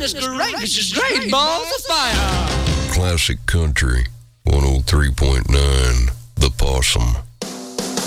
goodness gracious, great balls of fire. Classic Country 103.9, The Possum.